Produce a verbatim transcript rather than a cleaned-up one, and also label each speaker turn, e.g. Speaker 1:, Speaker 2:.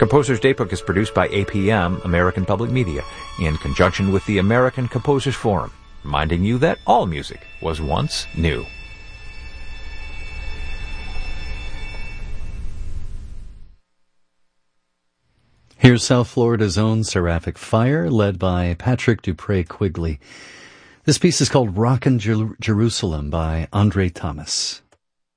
Speaker 1: Composer's Daybook is produced by A P M, American Public Media, in conjunction with the American Composers Forum, reminding you that all music was once new.
Speaker 2: Here's South Florida's own Seraphic Fire, led by Patrick Dupre Quigley. This piece is called Rockin' Jer- Jerusalem by Andre Thomas.